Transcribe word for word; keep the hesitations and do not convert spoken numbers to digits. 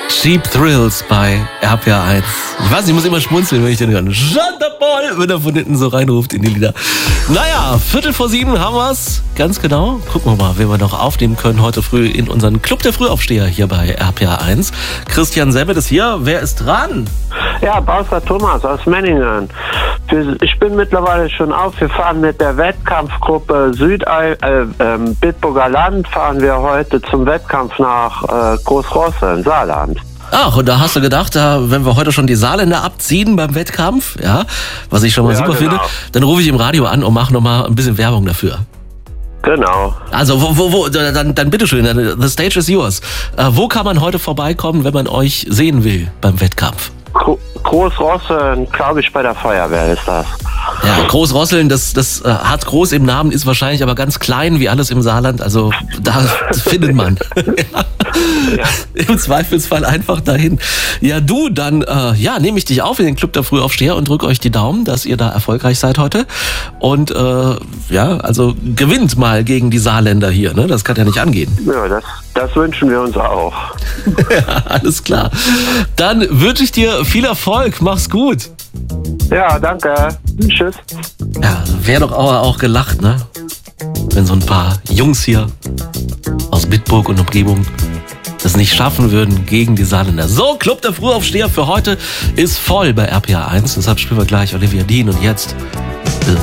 Cheap Thrills bei R P R eins. Ich weiß, ich muss immer schmunzeln, wenn ich den höre. Chantabol, wenn er von hinten so reinruft in die Lieder. Naja, Viertel vor sieben haben wir's. Ganz genau. Gucken wir mal, wen wir noch aufnehmen können heute früh in unseren Club der Frühaufsteher hier bei R P R eins. Christian Semmert ist hier. Wer ist dran? Ja, Bauser Thomas aus Menningen. Ich bin mittlerweile schon auf. Wir fahren mit der Wettkampfgruppe Südei, äh, ähm, Bitburger Land, fahren wir heute zum Wettkampf nach äh, Großrosseln, Saarland. Ach, und da hast du gedacht, da, wenn wir heute schon die Saarländer abziehen beim Wettkampf, ja, was ich schon mal Ja, super genau. finde, dann rufe ich im Radio an und mache nochmal ein bisschen Werbung dafür. Genau. Also, wo, wo, wo, dann, dann bitteschön, the stage is yours. Äh, wo kann man heute vorbeikommen, wenn man euch sehen will beim Wettkampf? Gro- Großrosseln, glaube ich, bei der Feuerwehr ist das. Ja, Großrosseln, das, das äh, hat groß im Namen, ist wahrscheinlich aber ganz klein wie alles im Saarland. Also da findet man. Ja. Im Zweifelsfall einfach dahin. Ja, du, dann äh, ja, nehme ich dich auf in den Club der Frühaufsteher und drücke euch die Daumen, dass ihr da erfolgreich seid heute. Und äh, ja, also gewinnt mal gegen die Saarländer hier. Ne? Das kann ja nicht angehen. Ja, das, das wünschen wir uns auch. Ja, alles klar. Dann wünsche ich dir viel Erfolg. Mach's gut. Ja, danke. Tschüss. Ja, wäre doch auch, auch gelacht, ne? Wenn so ein paar Jungs hier aus Bitburg und Umgebung das nicht schaffen würden gegen die Saarländer. So, Club der Frühaufsteher für heute ist voll bei R P R eins. Deshalb spielen wir gleich Olivia Dean und jetzt